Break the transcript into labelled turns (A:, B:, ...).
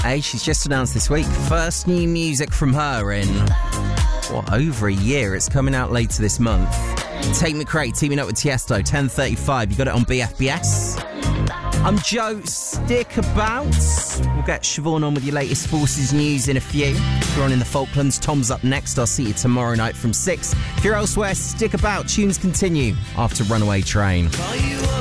A: Hey, she's just announced this week, first new music from her in, over a year. It's coming out later this month. Tate McRae teaming up with Tiesto, 10:35. You got it on BFBS. I'm Joe. Stick about. We'll get Siobhan on with your latest Forces news in a few. If you're on in the Falklands, Tom's up next. I'll see you tomorrow night from 6. If you're elsewhere, stick about. Tunes continue after Runaway Train.